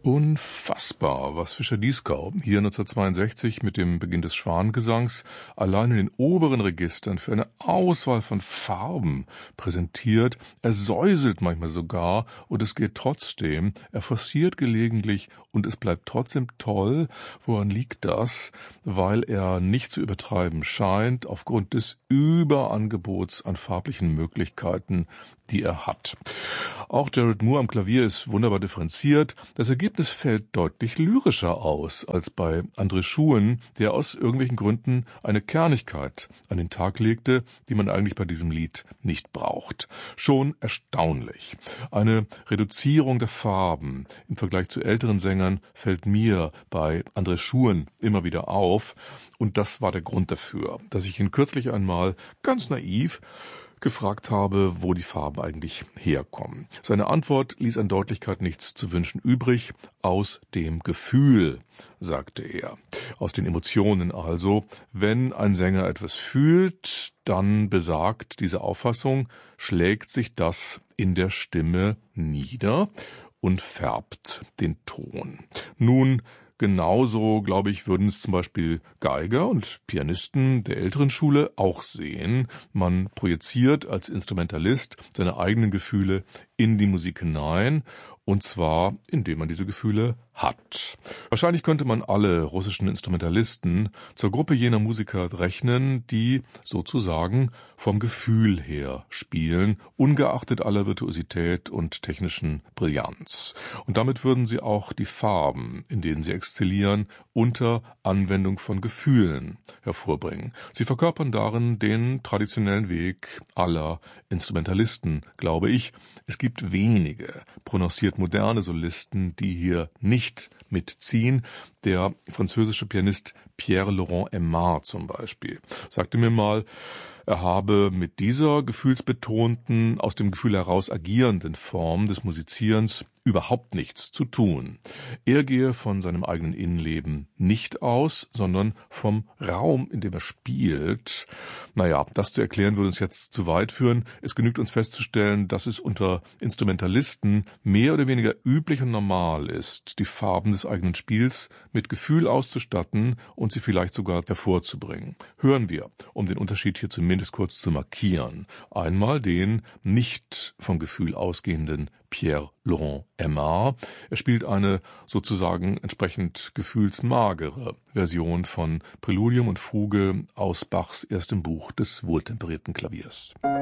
Unfassbar, was Fischer-Dieskau hier 1962 mit dem Beginn des Schwanengesangs allein in den oberen Registern für eine Auswahl von Farben präsentiert. Er säuselt manchmal sogar und es geht trotzdem. Er forciert gelegentlich und es bleibt trotzdem toll. Woran liegt das? Weil er nicht zu übertreiben scheint aufgrund des Überangebots an farblichen Möglichkeiten, die er hat. Auch Jared Moore am Klavier ist wunderbar differenziert. Das Ergebnis fällt deutlich lyrischer aus als bei André Schuhen, der aus irgendwelchen Gründen eine Kernigkeit an den Tag legte, die man eigentlich bei diesem Lied nicht braucht. Schon erstaunlich. Eine Reduzierung der Farben im Vergleich zu älteren Sängern fällt mir bei André Schuhen immer wieder auf. Und das war der Grund dafür, dass ich ihn kürzlich einmal ganz naiv gefragt habe, wo die Farben eigentlich herkommen. Seine Antwort ließ an Deutlichkeit nichts zu wünschen übrig. Aus dem Gefühl, sagte er. Aus den Emotionen also. Wenn ein Sänger etwas fühlt, dann besagt diese Auffassung, schlägt sich das in der Stimme nieder und färbt den Ton. Nun, genauso, glaube ich, würden es zum Beispiel Geiger und Pianisten der älteren Schule auch sehen. Man projiziert als Instrumentalist seine eigenen Gefühle in die Musik hinein, und zwar, indem man diese Gefühle hat. Wahrscheinlich könnte man alle russischen Instrumentalisten zur Gruppe jener Musiker rechnen, die sozusagen vom Gefühl her spielen, ungeachtet aller Virtuosität und technischen Brillanz. Und damit würden sie auch die Farben, in denen sie exzellieren, unter Anwendung von Gefühlen hervorbringen. Sie verkörpern darin den traditionellen Weg aller Instrumentalisten, glaube ich. Es gibt wenige prononciert moderne Solisten, die hier nicht mitziehen. Der französische Pianist Pierre-Laurent Aimard zum Beispiel sagte mir mal, er habe mit dieser gefühlsbetonten, aus dem Gefühl heraus agierenden Form des Musizierens überhaupt nichts zu tun. Er gehe von seinem eigenen Innenleben nicht aus, sondern vom Raum, in dem er spielt. Naja, das zu erklären würde uns jetzt zu weit führen. Es genügt uns festzustellen, dass es unter Instrumentalisten mehr oder weniger üblich und normal ist, die Farben des eigenen Spiels mit Gefühl auszustatten und sie vielleicht sogar hervorzubringen. Hören wir, um den Unterschied hier zumindest kurz zu markieren, einmal den nicht vom Gefühl ausgehenden Pierre-Laurent Aimard. Er spielt eine sozusagen entsprechend gefühlsmagere Version von Präludium und Fuge aus Bachs erstem Buch des wohltemperierten Klaviers.